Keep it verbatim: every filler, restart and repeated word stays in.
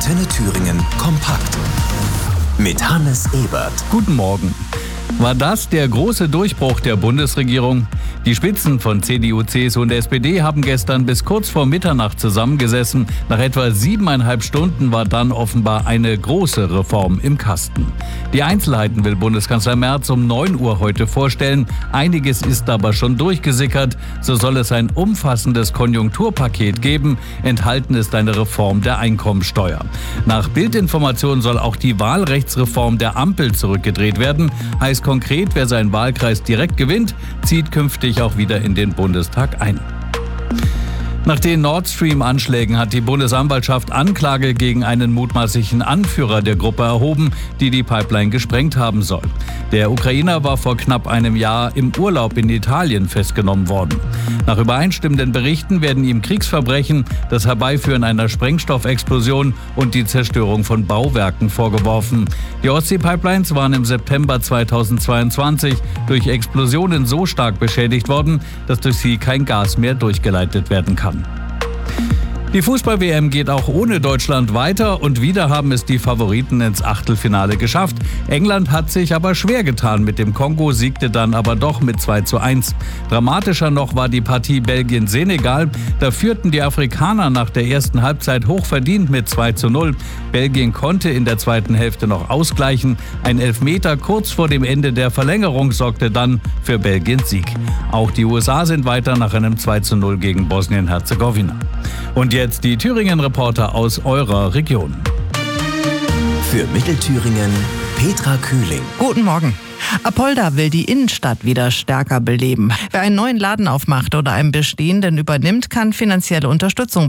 Antenne Thüringen kompakt. Mit Hannes Ebert. Guten Morgen. War das der große Durchbruch der Bundesregierung? Die Spitzen von C D U, C S U und S P D haben gestern bis kurz vor Mitternacht zusammengesessen. Nach etwa siebeneinhalb Stunden war dann offenbar eine große Reform im Kasten. Die Einzelheiten will Bundeskanzler Merz um neun Uhr heute vorstellen. Einiges ist aber schon durchgesickert. So soll es ein umfassendes Konjunkturpaket geben. Enthalten ist eine Reform der Einkommensteuer. Nach Bildinformationen soll auch die Wahlrechtsreform der Ampel zurückgedreht werden. Heißt konkret, wer seinen Wahlkreis direkt gewinnt, zieht künftig auch wieder in den Bundestag ein. Nach den Nord Stream-Anschlägen hat die Bundesanwaltschaft Anklage gegen einen mutmaßlichen Anführer der Gruppe erhoben, die die Pipeline gesprengt haben soll. Der Ukrainer war vor knapp einem Jahr im Urlaub in Italien festgenommen worden. Nach übereinstimmenden Berichten werden ihm Kriegsverbrechen, das Herbeiführen einer Sprengstoffexplosion und die Zerstörung von Bauwerken vorgeworfen. Die Ostsee-Pipelines waren im September zweitausendzweiundzwanzig durch Explosionen so stark beschädigt worden, dass durch sie kein Gas mehr durchgeleitet werden kann. Die Fußball-W M geht auch ohne Deutschland weiter und wieder haben es die Favoriten ins Achtelfinale geschafft. England hat sich aber schwer getan mit dem Kongo, siegte dann aber doch mit zwei zu eins. Dramatischer noch war die Partie Belgien-Senegal. Da führten die Afrikaner nach der ersten Halbzeit hochverdient mit zwei zu null. Belgien konnte in der zweiten Hälfte noch ausgleichen. Ein Elfmeter kurz vor dem Ende der Verlängerung sorgte dann für Belgiens Sieg. Auch die U S A sind weiter nach einem zwei zu null gegen Bosnien-Herzegowina. Und jetzt die Thüringen-Reporter aus eurer Region. Für Mittelthüringen Petra Kühling. Guten Morgen. Apolda will die Innenstadt wieder stärker beleben. Wer einen neuen Laden aufmacht oder einen bestehenden übernimmt, kann finanzielle Unterstützung